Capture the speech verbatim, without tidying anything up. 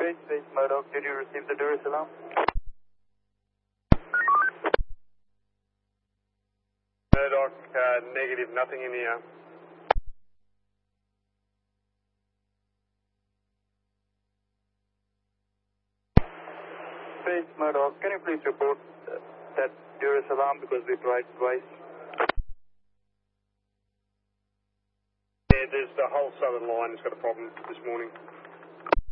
Space, Space Murdoch, did you receive the Duress alarm? Murdoch, uh, negative, nothing in here. Space Murdoch, can you please report uh, that Duress alarm because we tried twice? Yeah, there's the whole southern line has got a problem this morning.